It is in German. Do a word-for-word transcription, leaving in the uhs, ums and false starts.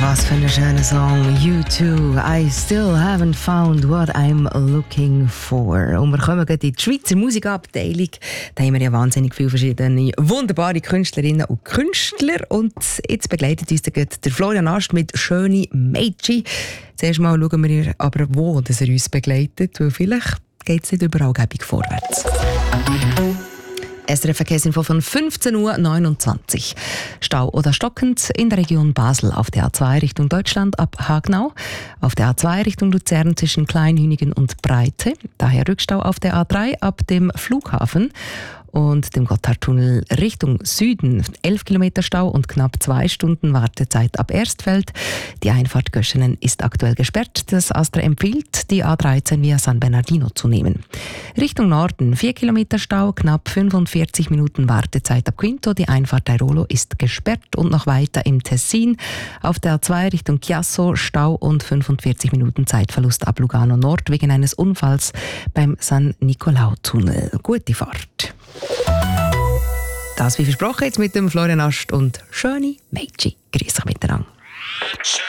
Was für ein schöner Song. You too. I still haven't found what I'm looking for. Und wir kommen in die Schweizer Musikabteilung. Da haben wir ja wahnsinnig viele verschiedene wunderbare Künstlerinnen und Künstler. Und jetzt begleitet uns der Florian Ast mit «Schöne Mädchen». Zuerst mal schauen wir aber, wo das er uns begleitet. Weil vielleicht geht es nicht überall gäbig vorwärts. S R F-Verkehrsinfo von fünfzehn Uhr neunundzwanzig. Stau oder stockend in der Region Basel auf der A zwei Richtung Deutschland ab Hagnau, auf der A zwei Richtung Luzern zwischen Kleinhünigen und Breite, daher Rückstau auf der A drei ab dem Flughafen und dem Gotthardtunnel Richtung Süden. elf Kilometer Stau und knapp zwei Stunden Wartezeit ab Erstfeld. Die Einfahrt Göschenen ist aktuell gesperrt. Das AStA empfiehlt, die A dreizehn via San Bernardino zu nehmen. Richtung Norden vier Kilometer Stau, knapp fünfundvierzig Minuten Wartezeit ab Quinto. Die Einfahrt Airolo ist gesperrt und noch weiter im Tessin. Auf der A zwei Richtung Chiasso Stau und fünfundvierzig Minuten Zeitverlust ab Lugano Nord wegen eines Unfalls beim San Nicolau-Tunnel. Gute Fahrt. Das wie versprochen jetzt mit dem Florian Ast und «Schöne Mädchen». Grüß dich miteinander.